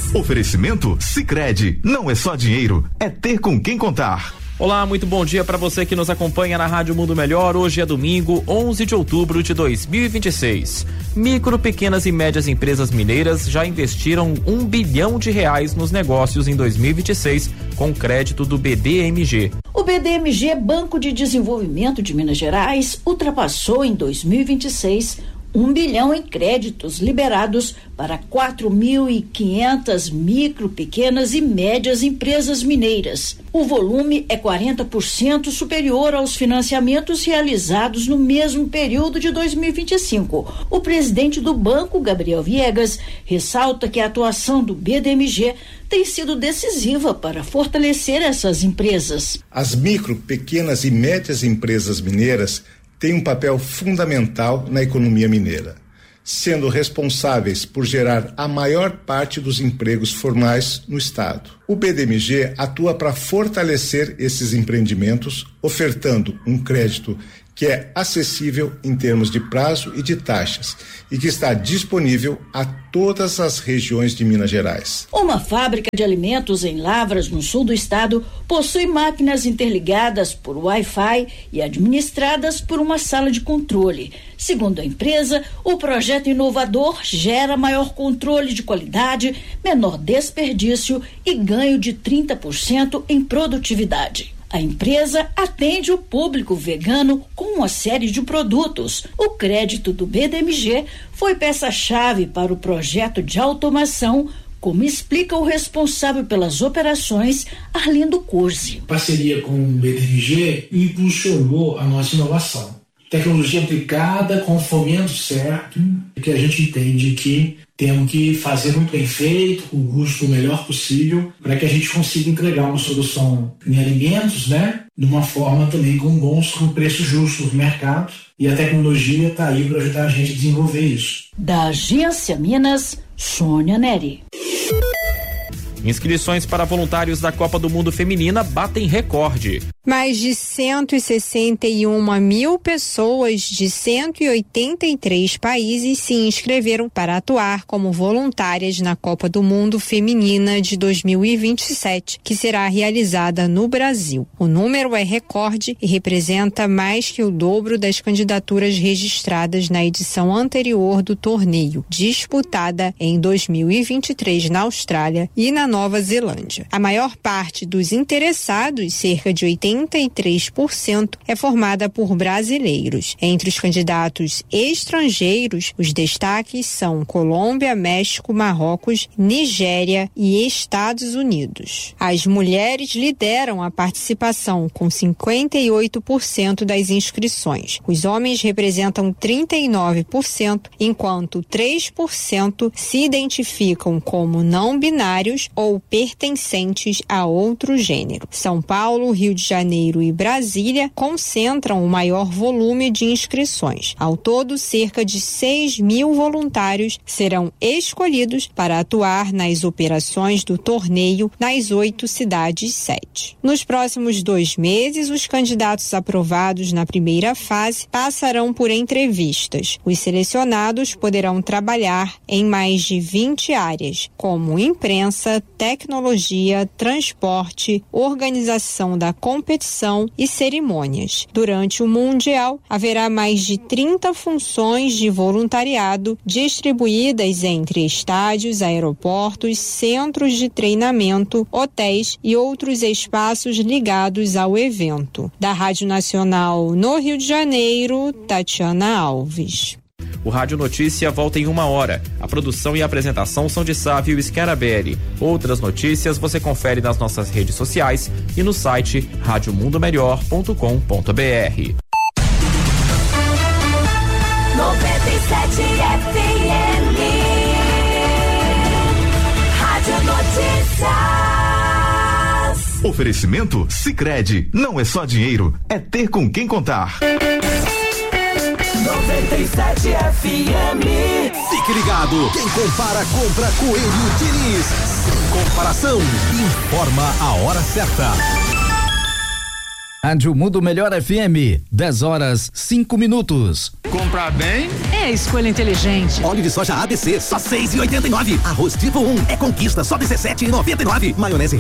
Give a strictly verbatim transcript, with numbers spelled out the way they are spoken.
Oferecimento Sicredi, não é só dinheiro, é ter com quem contar. Olá, muito bom dia para você que nos acompanha na Rádio Mundo Melhor. Hoje é domingo, onze de outubro de dois mil e vinte e seis. Micro, pequenas e médias empresas mineiras já investiram um bilhão de reais nos negócios em dois mil e vinte e seis com crédito do B D M G. O B D M G, Banco de Desenvolvimento de Minas Gerais, ultrapassou em dois mil e vinte e seis um bilhão em créditos liberados para quatro mil e quinhentas micro, pequenas e médias empresas mineiras. O volume é quarenta por cento superior aos financiamentos realizados no mesmo período de dois mil e vinte e cinco. O presidente do banco, Gabriel Viegas, ressalta que a atuação do B D M G tem sido decisiva para fortalecer essas empresas. As micro, pequenas e médias empresas mineiras têm um papel fundamental na economia mineira, sendo responsáveis por gerar a maior parte dos empregos formais no estado. O B D M G atua para fortalecer esses empreendimentos, ofertando um crédito que é acessível em termos de prazo e de taxas e que está disponível a todas as regiões de Minas Gerais. Uma fábrica de alimentos em Lavras, no sul do estado, possui máquinas interligadas por Wi-Fi e administradas por uma sala de controle. Segundo a empresa, o projeto inovador gera maior controle de qualidade, menor desperdício e ganho de trinta por cento em produtividade. A empresa atende o público vegano com uma série de produtos. O crédito do B D M G foi peça-chave para o projeto de automação, como explica o responsável pelas operações, Arlindo Curzi. Parceria com o B D M G impulsionou a nossa inovação. Tecnologia aplicada com o fomento certo, que a gente entende que temos que fazer muito bem feito, com o custo o melhor possível, para que a gente consiga entregar uma solução em alimentos, né? De uma forma também com bons, com preços justos no mercado. E a tecnologia está aí para ajudar a gente a desenvolver isso. Da Agência Minas, Sônia Neri. Inscrições para voluntários da Copa do Mundo Feminina batem recorde. Mais de cento e sessenta e uma mil pessoas de cento e oitenta e três países se inscreveram para atuar como voluntárias na Copa do Mundo Feminina de dois mil e vinte e sete, que será realizada no Brasil. O número é recorde e representa mais que o dobro das candidaturas registradas na edição anterior do torneio, disputada em dois mil e vinte e três na Austrália e na Nova Zelândia. A maior parte dos interessados, cerca de oitenta e três por cento, é formada por brasileiros. Entre os candidatos estrangeiros, os destaques são Colômbia, México, Marrocos, Nigéria e Estados Unidos. As mulheres lideram a participação com cinquenta e oito por cento das inscrições. Os homens representam trinta e nove por cento, enquanto três por cento se identificam como não binários ou pertencentes a outro gênero. São Paulo, Rio de Janeiro e Brasília concentram o maior volume de inscrições. Ao todo, cerca de seis mil voluntários serão escolhidos para atuar nas operações do torneio nas oito cidades sede. Nos próximos dois meses, os candidatos aprovados na primeira fase passarão por entrevistas. Os selecionados poderão trabalhar em mais de vinte áreas, como imprensa, tecnologia, transporte, organização da competição e cerimônias. Durante o Mundial, haverá mais de trinta funções de voluntariado distribuídas entre estádios, aeroportos, centros de treinamento, hotéis e outros espaços ligados ao evento. Da Rádio Nacional no Rio de Janeiro, Tatiana Alves. O Rádio Notícia volta em uma hora. A produção e a apresentação são de Sávio Scarabelli. Outras notícias você confere nas nossas redes sociais e no site rádio mundo melhor ponto com ponto b r. noventa e sete F M Rádio Notícias. Oferecimento Sicredi, não é só dinheiro, é ter com quem contar. noventa e sete F M. Fique ligado, quem compara compra Coelho Diniz. Sem comparação, informa a hora certa. Rádio Mundo Melhor F M, dez horas, cinco minutos. Comprar bem é a escolha inteligente. Óleo de soja A B C, só seis e oitenta e nove. Arroz tipo um é Conquista, só dezessete e noventa e nove. Maionese